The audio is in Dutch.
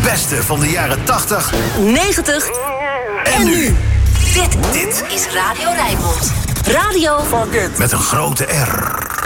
beste van de jaren 80, 90 en nu. Dit is Radio Rijnmond. Radio met een grote R.